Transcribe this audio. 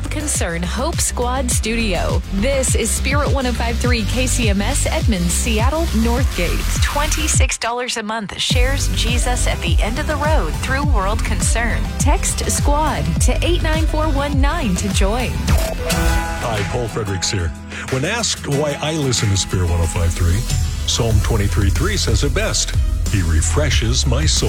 World Concern Hope Squad Studio. This is Spirit 105.3 KCMS Edmonds, Seattle, Northgate. $26 a month shares Jesus at the end of the road through World Concern. Text SQUAD to 89419 to join. Hi, Paul Fredericks here. When asked why I listen to Spirit 105.3, Psalm 23:3 says it best. He refreshes my soul.